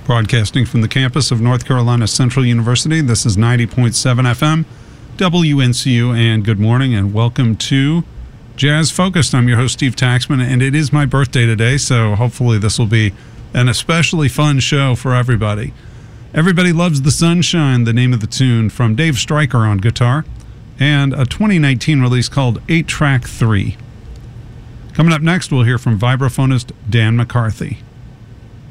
Broadcasting from the campus of North Carolina Central University, this is 90.7 FM, WNCU, and good morning and welcome to Jazz Focused. I'm your host, Steve Taxman, and it is my birthday today, so hopefully this will be an especially fun show for everybody. Everybody Loves the Sunshine, the name of the tune, from Dave Stryker on guitar, and a 2019 release called 8-Track 3. Coming up next, we'll hear from vibraphonist Dan McCarthy.